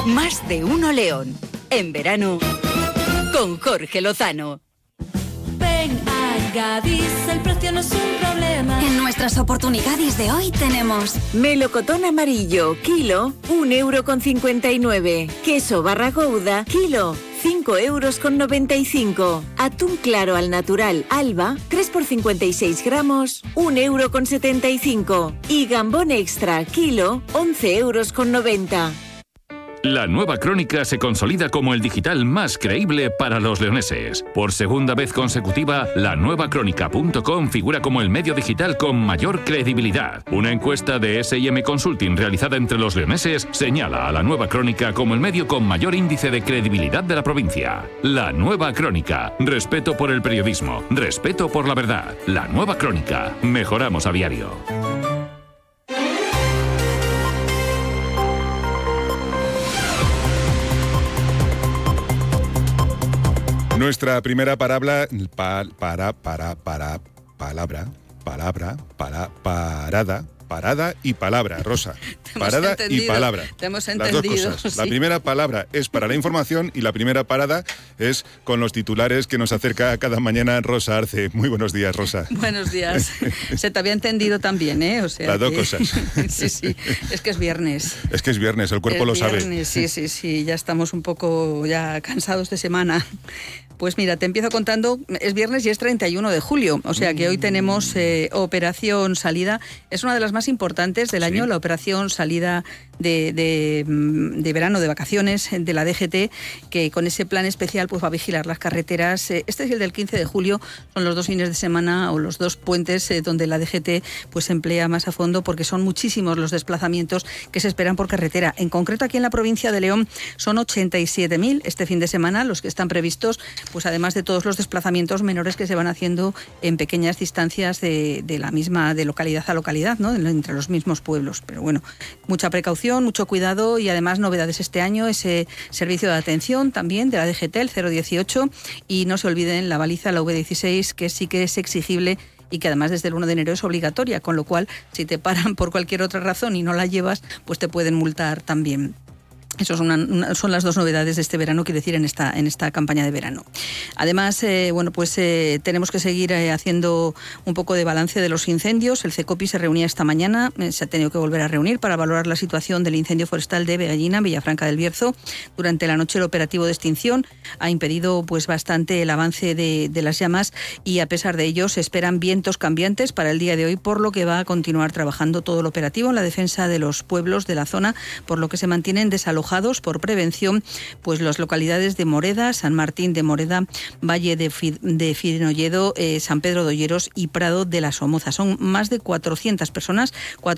Más de uno León. En verano, con Jorge Lozano. Ven a Gadis, el precio no es un problema. En nuestras oportunidades de hoy tenemos melocotón amarillo, kilo, 1,59 €. Queso barra Gouda, kilo, 5,95 €. Atún claro al natural, Alba, 3 por 56 gramos, 1,75 €. Y gambón extra, kilo, 11,90 €. La Nueva Crónica se consolida como el digital más creíble para los leoneses. Por segunda vez consecutiva, lanuevacrónica.com figura como el medio digital con mayor credibilidad. Una encuesta de S&M Consulting realizada entre los leoneses señala a La Nueva Crónica como el medio con mayor índice de credibilidad de la provincia. La Nueva Crónica. Respeto por el periodismo. Respeto por la verdad. La Nueva Crónica. Mejoramos a diario. Nuestra primera parada, parada y palabra, Rosa. Parada y palabra. Te hemos entendido. Las dos cosas. Sí. La primera palabra es para la información y la primera parada es con los titulares que nos acerca cada mañana Rosa Arce. Muy buenos días, Rosa. Buenos días. Se te había entendido también, ¿eh? O sea, las dos cosas. Sí. Es que es viernes. Es que es viernes, el cuerpo lo sabe. Sí. Ya estamos un poco ya cansados de semana. Pues mira, te empiezo contando, es viernes y es 31 de julio, o sea que hoy tenemos Operación Salida, es una de las más importantes del año, la Operación Salida de verano, de vacaciones de la DGT, que con ese plan especial pues va a vigilar las carreteras. Este es el del 15 de julio, son los 2 fines de semana o los 2 puentes donde la DGT pues se emplea más a fondo porque son muchísimos los desplazamientos que se esperan por carretera. En concreto aquí en la provincia de León son 87.000 este fin de semana los que están previstos, pues además de todos los desplazamientos menores que se van haciendo en pequeñas distancias de la misma, de localidad a localidad, ¿no? Entre los mismos pueblos. Pero bueno, mucha precaución, mucho cuidado y además novedades este año, ese servicio de atención también de la DGT, el 018, y no se olviden la baliza, la V16, que sí que es exigible y que además desde el 1 de enero es obligatoria, con lo cual si te paran por cualquier otra razón y no la llevas, pues te pueden multar también. Eso son las 2 novedades de este verano, quiero decir, en esta campaña de verano. Además, tenemos que seguir haciendo un poco de balance de los incendios. El CECOPI se reunía esta mañana, se ha tenido que volver a reunir para valorar la situación del incendio forestal de Begallina, en Villafranca del Bierzo. Durante la noche el operativo de extinción ha impedido pues bastante el avance de las llamas y a pesar de ello se esperan vientos cambiantes para el día de hoy, por lo que va a continuar trabajando todo el operativo en la defensa de los pueblos de la zona, por lo que se mantienen desalojados por prevención pues las localidades de Moreda, San Martín de Moreda, Valle de Fidenoyedo, San Pedro de Olleros y Prado de la Somoza. Son más de 400 personas,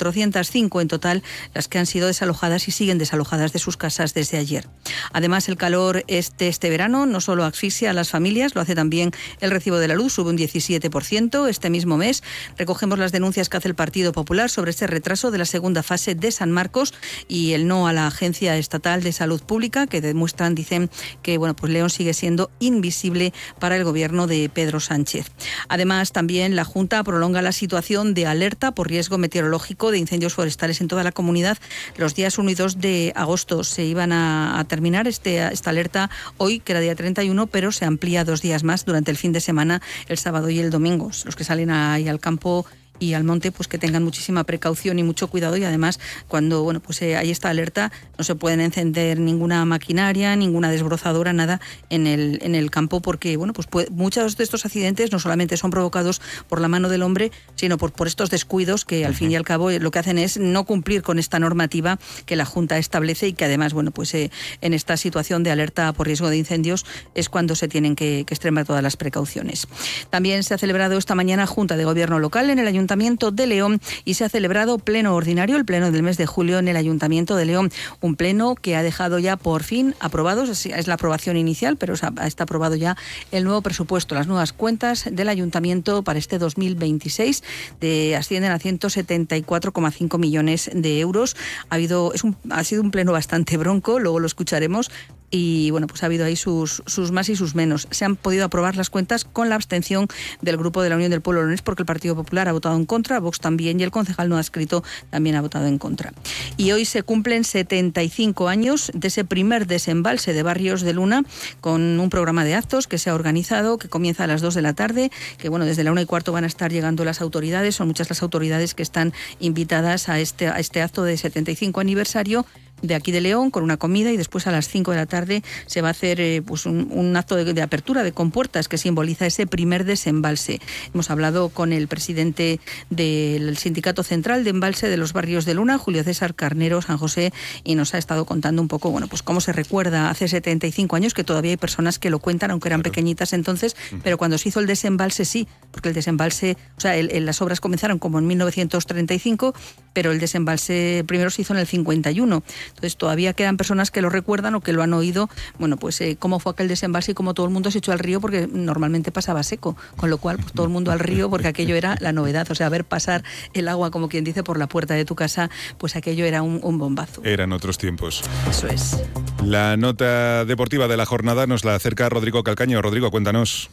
405 en total, las que han sido desalojadas y siguen desalojadas de sus casas desde ayer. Además, el calor este verano no solo asfixia a las familias, lo hace también el recibo de la luz, sube un 17%. Este mismo mes recogemos las denuncias que hace el Partido Popular sobre este retraso de la segunda fase de San Marcos y el no a la Agencia Estatal de Salud Pública, que dicen que pues León sigue siendo invisible para el gobierno de Pedro Sánchez. Además, también la Junta prolonga la situación de alerta por riesgo meteorológico de incendios forestales en toda la comunidad. Los días 1 y 2 de agosto se iban a terminar esta alerta hoy, que era día 31, pero se amplía 2 días más durante el fin de semana, el sábado y el domingo. Los que salen ahí al campo y al monte, pues que tengan muchísima precaución y mucho cuidado, y además cuando hay esta alerta no se pueden encender ninguna maquinaria, ninguna desbrozadora, nada en el campo, porque muchos de estos accidentes no solamente son provocados por la mano del hombre, sino por estos descuidos que al fin y al cabo lo que hacen es no cumplir con esta normativa que la Junta establece y que además en esta situación de alerta por riesgo de incendios es cuando se tienen que extremar todas las precauciones. También se ha celebrado esta mañana Junta de Gobierno Local en el Ayuntamiento de León y se ha celebrado pleno ordinario, el pleno del mes de julio en el Ayuntamiento de León. Un pleno que ha dejado ya por fin aprobados, es la aprobación inicial, pero está aprobado ya el nuevo presupuesto, las nuevas cuentas del Ayuntamiento para este 2026 ascienden a 174,5 millones de euros. Ha sido un pleno bastante bronco, luego lo escucharemos. y bueno, pues ha habido ahí sus más y sus menos. Se han podido aprobar las cuentas con la abstención del grupo de la Unión del Pueblo Leonés, porque el Partido Popular ha votado en contra, Vox también, y el concejal no adscrito también ha votado en contra. Y hoy se cumplen 75 años de ese primer desembalse de Barrios de Luna, con un programa de actos que se ha organizado, que comienza a las 2 de la tarde, que bueno, desde la 1:15 van a estar llegando las autoridades, son muchas las autoridades que están invitadas a este acto de 75 aniversario de aquí de León, con una comida, y después a las 5 de la tarde se va a hacer pues un acto de apertura de compuertas que simboliza ese primer desembalse. Hemos hablado con el presidente del Sindicato Central de Embalse de los Barrios de Luna, Julio César Carnero San José, y nos ha estado contando un poco, bueno, pues cómo se recuerda hace 75 años, que todavía hay personas que lo cuentan, aunque eran pequeñitas entonces, pero cuando se hizo el desembalse sí, porque el desembalse, o sea, las obras comenzaron como en 1935, pero el desembalse primero se hizo en el 51. Entonces todavía quedan personas que lo recuerdan o que lo han oído, bueno, pues cómo fue aquel desembalse y cómo todo el mundo se echó al río, porque normalmente pasaba seco, con lo cual pues todo el mundo al río, porque aquello era la novedad, o sea, ver pasar el agua, como quien dice, por la puerta de tu casa, pues aquello era un bombazo. Eran otros tiempos. Eso es. La nota deportiva de la jornada nos la acerca Rodrigo Calcaño. Rodrigo, cuéntanos.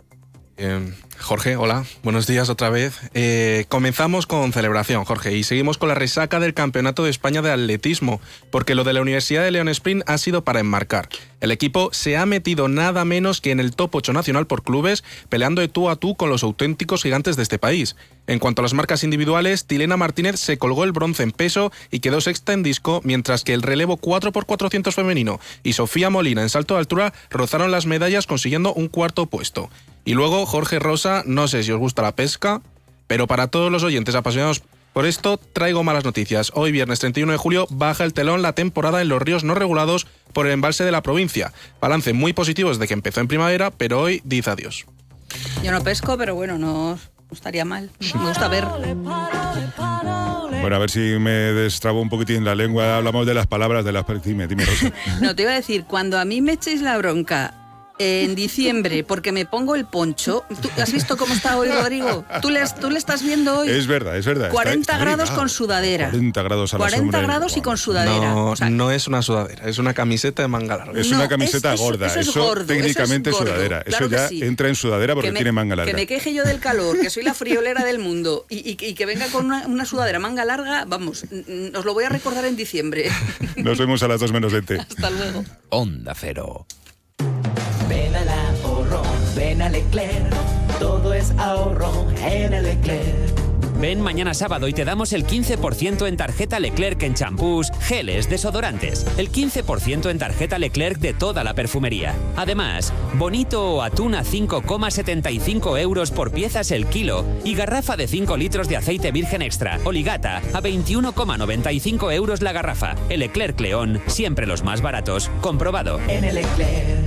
Jorge, hola, buenos días otra vez. Comenzamos con celebración, Jorge, y seguimos con la resaca del Campeonato de España de Atletismo, porque lo de la Universidad de León Sprint ha sido para enmarcar. El equipo se ha metido nada menos que en el top 8 nacional por clubes, peleando de tú a tú con los auténticos gigantes de este país. En cuanto a las marcas individuales, Tilena Martínez se colgó el bronce en peso y quedó sexta en disco, mientras que el relevo 4x400 femenino y Sofía Molina en salto de altura rozaron las medallas consiguiendo un cuarto puesto. Y luego, Jorge, Rosa, no sé si os gusta la pesca, pero para todos los oyentes apasionados por esto, traigo malas noticias. Hoy, viernes 31 de julio, baja el telón la temporada en los ríos no regulados por el embalse de la provincia. Balance muy positivo desde que empezó en primavera, pero hoy dice adiós. Yo no pesco, pero bueno, no estaría mal. Me gusta ver. Bueno, a ver si me destrabo un poquitín la lengua. Hablamos de las palabras de las... Dime, Rosa. No, te iba a decir, cuando a mí me echéis la bronca en diciembre porque me pongo el poncho, ¿tú has visto cómo está hoy, Rodrigo? ¿Tú le estás viendo hoy? Es verdad. 40 grados con sudadera. 40 grados a la 40 sombra. grados y con sudadera. No, o sea, no es una sudadera, es una camiseta de manga larga. Es una camiseta gorda. Eso es gordo, técnicamente eso es gordo. Sudadera. Claro eso ya sí. entra en sudadera porque tiene manga larga. Que me queje yo del calor, que soy la friolera del mundo y que venga con una sudadera manga larga, vamos, os lo voy a recordar en diciembre. Nos vemos a las 2:20. Hasta luego. Onda Cero. Ven al ahorro, ven a Leclerc, todo es ahorro en el Leclerc. Ven mañana sábado y te damos el 15% en tarjeta Leclerc en champús, geles, desodorantes. El 15% en tarjeta Leclerc de toda la perfumería. Además, bonito o atún a 5,75 euros por piezas el kilo y garrafa de 5 litros de aceite virgen extra o ligata a 21,95 euros la garrafa. El Leclerc León, siempre los más baratos. Comprobado. En el Leclerc.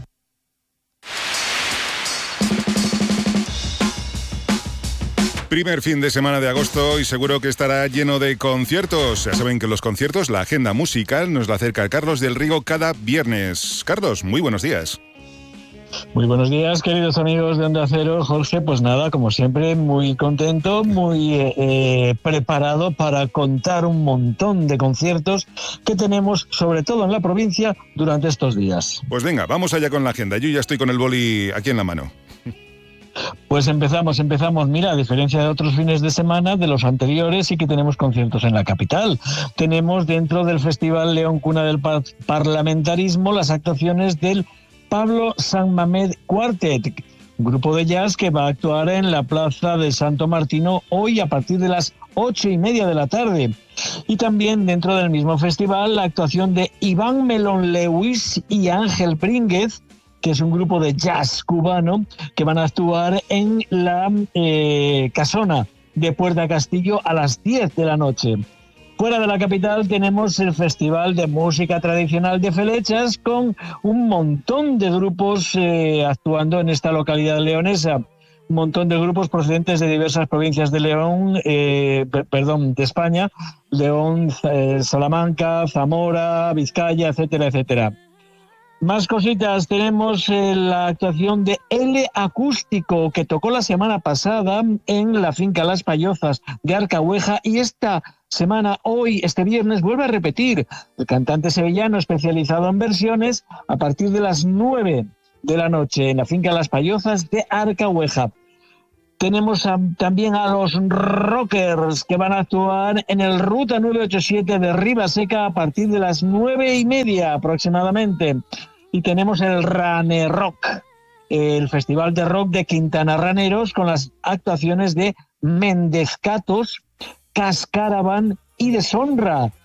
Primer fin de semana de agosto y seguro que estará lleno de conciertos. Ya saben que los conciertos, la agenda musical, nos la acerca Carlos del Riego cada viernes. Carlos, muy buenos días. Muy buenos días, queridos amigos de Onda Cero. Jorge, pues nada, como siempre, muy contento, muy preparado para contar un montón de conciertos que tenemos, sobre todo en la provincia, durante estos días. Pues venga, vamos allá con la agenda. Yo ya estoy con el boli aquí en la mano. Pues empezamos. Mira, a diferencia de otros fines de semana, de los anteriores, sí que tenemos conciertos en la capital. Tenemos dentro del Festival León Cuna del Parlamentarismo las actuaciones del Pablo San Mamed Quartet, grupo de jazz que va a actuar en la Plaza de Santo Martino hoy a partir de las 8:30 de la tarde. Y también dentro del mismo festival la actuación de Iván Melón Lewis y Ángel Prínguez, que es un grupo de jazz cubano que van a actuar en la Casona de Puerta Castillo a las 10 de la noche. Fuera de la capital tenemos el Festival de Música Tradicional de Felechas con un montón de grupos actuando en esta localidad leonesa. Un montón de grupos procedentes de diversas provincias de León, de España, León, Salamanca, Zamora, Vizcaya, etcétera, etcétera. Más cositas, tenemos la actuación de L Acústico, que tocó la semana pasada en la finca Las Payozas de Arcahueja, y esta semana, este viernes, vuelve a repetir. El cantante sevillano especializado en versiones a partir de las 9 de la noche en la finca Las Payozas de Arcahueja. Tenemos también a los Rockers, que van a actuar en el Ruta 987 de Ribaseca a partir de las 9:30 aproximadamente. Y tenemos el Rane Rock, el festival de rock de Quintana Raneros, con las actuaciones de Mendezcatos, Cascaravan y Deshonra.